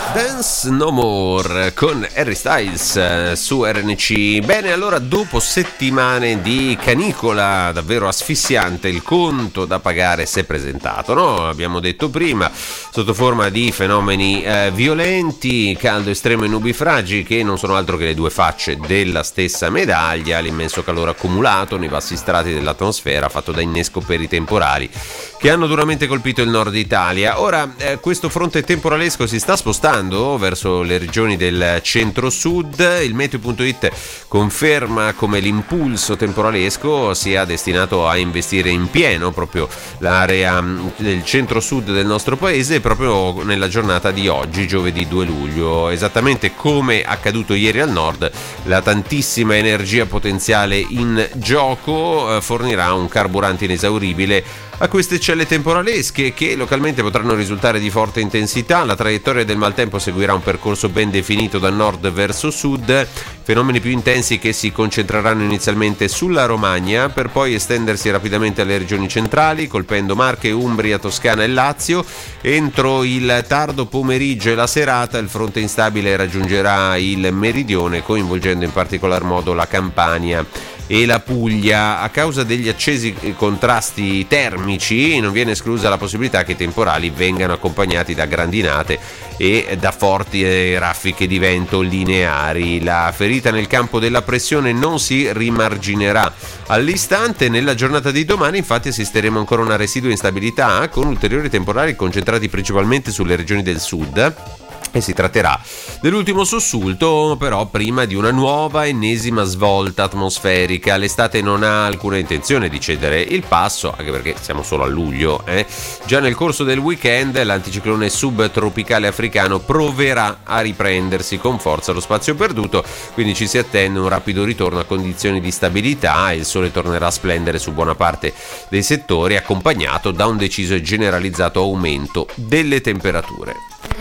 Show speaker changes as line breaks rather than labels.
Dance No More con Harry Styles su RNC. Bene, allora dopo settimane di canicola davvero asfissiante, il conto da pagare si è presentato, no? Abbiamo detto prima, sotto forma di fenomeni violenti, caldo estremo e nubifragi, che non sono altro che le due facce della stessa medaglia. L'immenso calore accumulato nei bassi strati dell'atmosfera, fatto da innesco per i temporali che hanno duramente colpito il nord Italia. Ora questo fronte temporalesco si sta spostando verso le regioni del centro-sud. Il Meteo.it conferma come l'impulso temporalesco sia destinato a investire in pieno proprio l'area del centro-sud del nostro paese proprio nella giornata di oggi, giovedì 2 luglio. Esattamente come accaduto ieri al nord, la tantissima energia potenziale in gioco fornirà un carburante inesauribile a queste celle temporalesche, che localmente potranno risultare di forte intensità. La traiettoria del maltempo seguirà un percorso ben definito da nord verso sud, fenomeni più intensi che si concentreranno inizialmente sulla Romagna per poi estendersi rapidamente alle regioni centrali, colpendo Marche, Umbria, Toscana e Lazio. Entro il tardo pomeriggio e la serata il fronte instabile raggiungerà il meridione, coinvolgendo in particolar modo la Campania e la Puglia. A causa degli accesi contrasti termici non viene esclusa la possibilità che i temporali vengano accompagnati da grandinate e da forti raffiche di vento lineari. La ferita nel campo della pressione non si rimarginerà all'istante. Nella giornata di domani infatti assisteremo ancora a una residua instabilità, con ulteriori temporali concentrati principalmente sulle regioni del sud, e si tratterà dell'ultimo sussulto però prima di una nuova ennesima svolta atmosferica. L'estate non ha alcuna intenzione di cedere il passo, anche perché siamo solo a luglio. Già nel corso del weekend l'anticiclone subtropicale africano proverà a riprendersi con forza lo spazio perduto, quindi ci si attende un rapido ritorno a condizioni di stabilità e il sole tornerà a splendere su buona parte dei settori, accompagnato da un deciso e generalizzato aumento delle temperature.